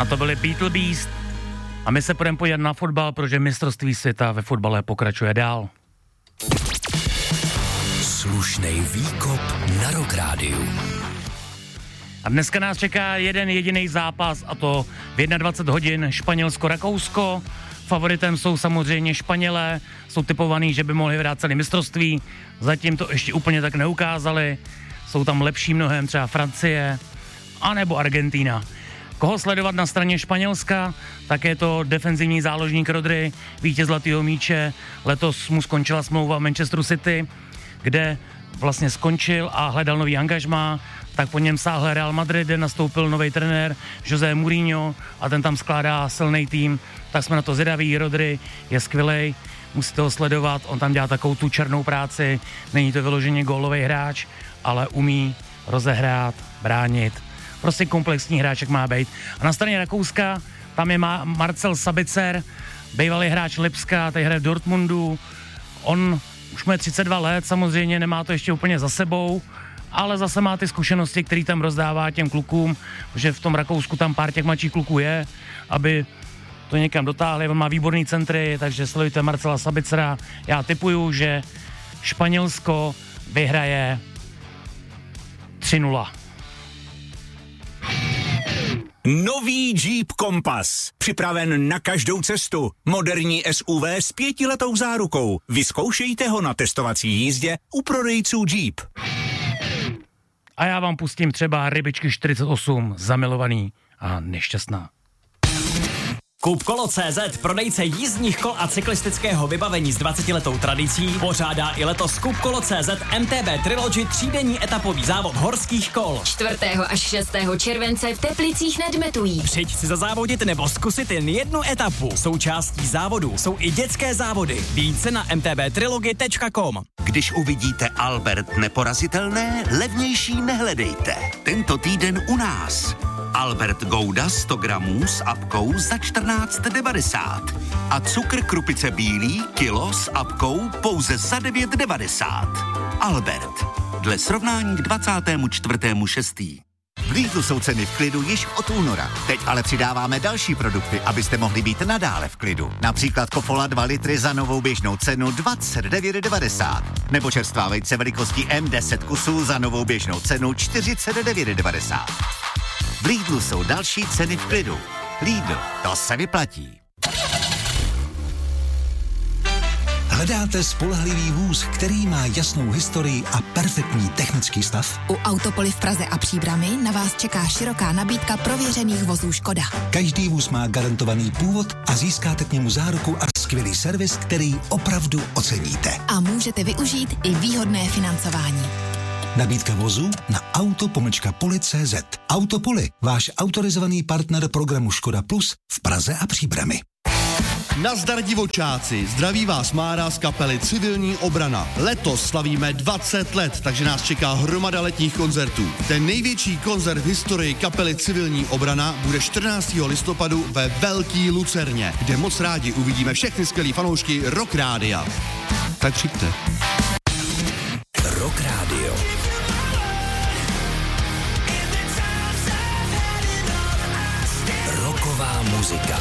A to byly Beatle Beast. A my se půjdeme podívat na fotbal, protože mistrovství světa ve fotbale pokračuje dál. Slušnej výkop na Rock Rádiu. A dneska nás čeká jeden jediný zápas, a to v 21 hodin Španělsko-Rakousko. Favoritem jsou samozřejmě Španělé, jsou typovaný, že by mohli vyhrát celé mistrovství. Zatím to ještě úplně tak neukázali. Jsou tam lepší mnohem, třeba Francie, anebo Argentína. Koho sledovat na straně Španělska, tak je to defenzivní záložník Rodri, vítěz zlatého míče. Letos mu skončila smlouva v Manchesteru City, kde vlastně skončil a hledal nový angažmá, tak po něm sáhl Real Madrid, kde nastoupil nový trenér José Mourinho a ten tam skládá silný tým, tak jsme na to zvědaví. Rodri je skvělej, musíte ho sledovat, on tam dělá takovou tu černou práci, není to vyloženě gólový hráč, ale umí rozehrát, bránit, prostě komplexní hráč, jak má být. A na straně Rakouska tam je Marcel Sabitzer, bývalý hráč Lipska, teď hraje v Dortmundu, on už má 32 let, samozřejmě nemá to ještě úplně za sebou, ale zase má ty zkušenosti, které tam rozdává těm klukům, že v tom Rakousku tam pár těch mladších kluků je, aby to někam dotáhli, on má výborný centry, takže sledujte Marcela Sabitzera. Já tipuju, že Španělsko vyhraje 3-0. Nový Jeep Compass. Připraven na každou cestu. Moderní SUV s 5letou zárukou. Vyzkoušejte ho na testovací jízdě u prodejců Jeep. A já vám pustím třeba Rybičky 48, zamilovaný a nešťastná. Kupkolo.cz, prodejce jízdních kol a cyklistického vybavení s 20letou tradicí, pořádá i letos Kupkolo.cz MTB Trilogy třídenní etapový závod horských kol. 4. až 6. července v Teplicích nad Metují. Přijď si zazávodit nebo zkusit jen jednu etapu. Součástí závodu jsou i dětské závody. Více na mtbtrilogy.com. Když uvidíte Albert neporazitelné, levnější nehledejte. Tento týden u nás. Albert Gouda 100 gramů s apkou za 14,90. A cukr Krupice bílý kilo s apkou pouze za 9,90. Albert. Dle srovnání k 24.6. V Lidlu jsou ceny v klidu již od února. Teď ale přidáváme další produkty, abyste mohli být nadále v klidu. Například Kofola 2 litry za novou běžnou cenu 29,90. Nebo čerstvá vejce velikostí M10 kusů za novou běžnou cenu 49,90. V Lidlu jsou další ceny v klidu. Lidl, to se vyplatí. Hledáte spolehlivý vůz, který má jasnou historii a perfektní technický stav? U Autopoly v Praze a Příbrami na vás čeká široká nabídka prověřených vozů Škoda. Každý vůz má garantovaný původ a získáte k němu záruku a skvělý servis, který opravdu oceníte. A můžete využít i výhodné financování. Nabídka vozu na auto-poli.cz. Autopoly, váš autorizovaný partner programu Škoda Plus v Praze a Příbrami. Nazdar divočáci, zdraví vás Mára z kapely Civilní obrana. Letos slavíme 20 let, takže nás čeká hromada letních koncertů. Ten největší koncert v historii kapely Civilní obrana bude 14. listopadu ve Velký Lucerně, kde moc rádi uvidíme všechny skvělý fanoušky Rock Rádia. Tak přijďte. Rock Radio. Rocková muzika.